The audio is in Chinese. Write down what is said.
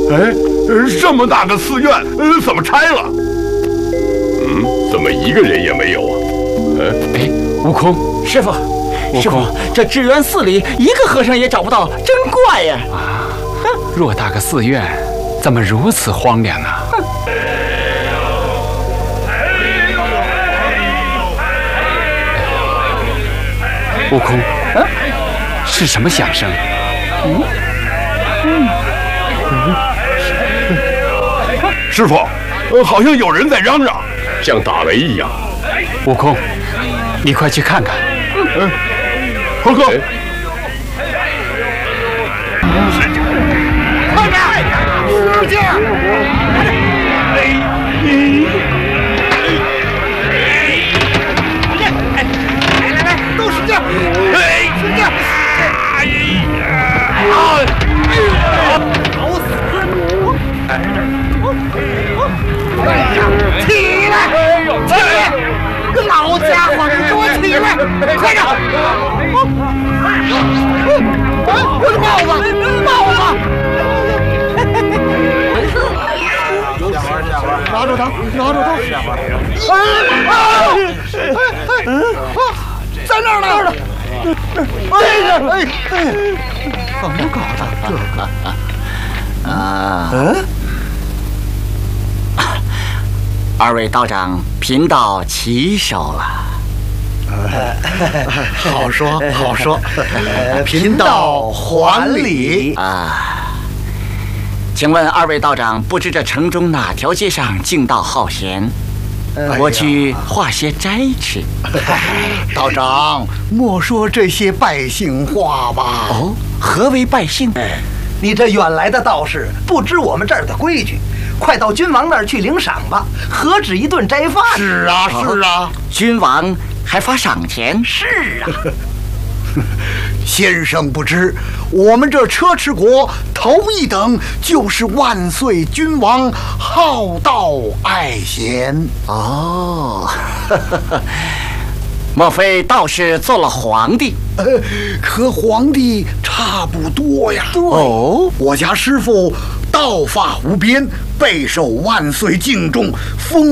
哎，这么大个寺院，怎么拆了？怎么一个人也没有啊？ 哎，悟空， 师傅，这智源寺里一个和尚也找不到，真怪呀！ 啊，偌大个寺院，怎么如此荒凉啊？悟空，是什么响声？ 师傅，好像有人在嚷嚷，像打雷一样。 悟空，你快去看看。 猴哥， 快点，使劲！来，都使劲！使劲！搞死！起来！老家伙，你给我起来！快点！我的帽子！拿住他！在那儿呢！怎么搞的？ 二位道长贫道起手了。 好说，贫道还礼啊！请问二位道长，不知这城中哪条街上径道好闲？我去化些斋吃。 道长，莫说这些百姓话吧。 哦，何为百姓？ 你这远来的道士，不知我们这儿的规矩，快到君王那儿去领赏吧。何止一顿斋饭？ 是啊， 君王还发赏钱？ 是啊。 先生不知，我们这车迟国头一等就是万岁君王好道爱贤。 哦，莫非道士做了皇帝？ 和皇帝差不多呀。 哦， 我家师傅道法无边，备受万岁敬重，封